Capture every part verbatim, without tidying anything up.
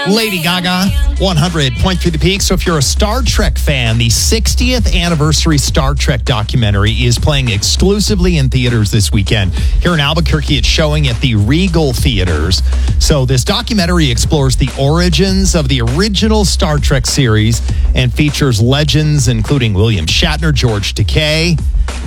Lady Gaga, one hundred point three The Peak. So if you're a Star Trek fan, the sixtieth anniversary Star Trek documentary is playing exclusively in theaters this weekend. Here in Albuquerque, it's showing at the Regal Theaters. So this documentary explores the origins of the original Star Trek series and features legends including William Shatner, George Takei.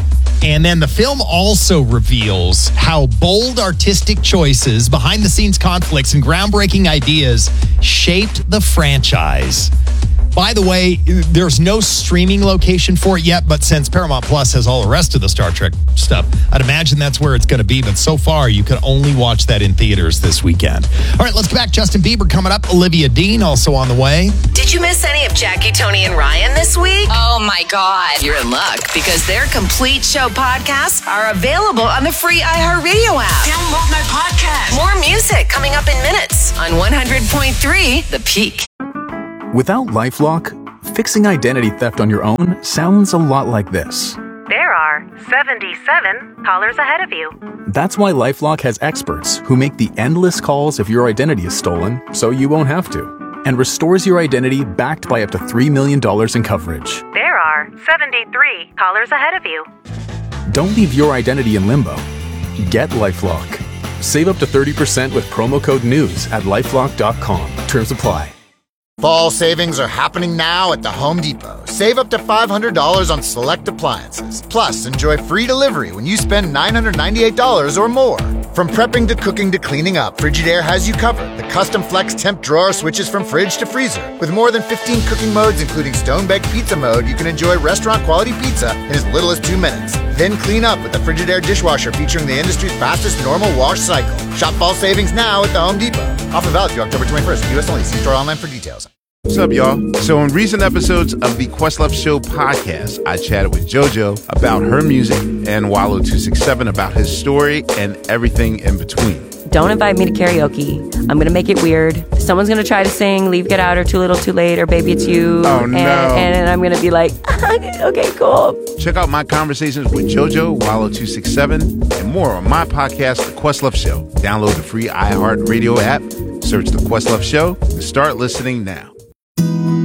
And then the film also reveals how bold artistic choices, behind-the-scenes conflicts, and groundbreaking ideas shaped the franchise. By the way, there's no streaming location for it yet, but since Paramount Plus has all the rest of the Star Trek stuff, I'd imagine that's where it's going to be. But so far, you can only watch that in theaters this weekend. All right, let's get back. Justin Bieber coming up. Olivia Dean also on the way. Did you miss any of Jackie, Tony, and Ryan this week? Oh, my God. You're in luck because their complete show podcasts are available on the free iHeartRadio app. Download my podcast. More music coming up in minutes on one hundred point three The Peak. Without LifeLock, fixing identity theft on your own sounds a lot like this. There are seventy-seven callers ahead of you. That's why LifeLock has experts who make the endless calls if your identity is stolen, so you won't have to, and restores your identity backed by up to three million dollars in coverage. There are seventy-three callers ahead of you. Don't leave your identity in limbo. Get LifeLock. Save up to thirty percent with promo code NEWS at lifelock dot com. Terms apply. Fall savings are happening now at the Home Depot. Save up to five hundred dollars on select appliances. Plus, enjoy free delivery when you spend nine hundred ninety-eight dollars or more. From prepping to cooking to cleaning up, Frigidaire has you covered. The custom flex temp drawer switches from fridge to freezer. With more than fifteen cooking modes, including stone-baked pizza mode, you can enjoy restaurant-quality pizza in as little as two minutes. Then clean up with the Frigidaire dishwasher featuring the industry's fastest normal wash cycle. Shop fall savings now at the Home Depot. Offer valid through October twenty-first. U S only. See store online for details. What's up, y'all? So in recent episodes of the Questlove Show podcast, I chatted with JoJo about her music and Wallow two sixty-seven about his story and everything in between. Don't invite me to karaoke. I'm going to make it weird. Someone's going to try to sing Leave, Get Out, or Too Little, Too Late, or Baby It's You. Oh, no. And, and I'm going to be like, okay, cool. Check out my conversations with JoJo, Wallow two sixty-seven, and more on my podcast, The Questlove Show. Download the free iHeartRadio app, search The Questlove Show, and start listening now.